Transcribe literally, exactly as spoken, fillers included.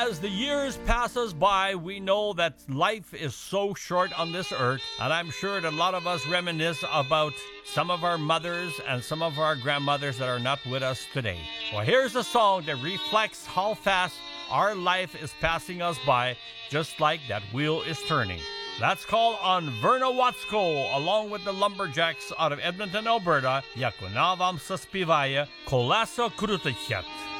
As the years pass us by, we know that life is so short on this earth, and I'm sure that a lot of us reminisce about some of our mothers and some of our grandmothers that are not with us today. Well, here's a song that reflects how fast our life is passing us by, just like that wheel is turning. That's called On Verna Watsko, along with the Lumberjacks out of Edmonton, Alberta, Як вона вам заспіває «Колеса крутить».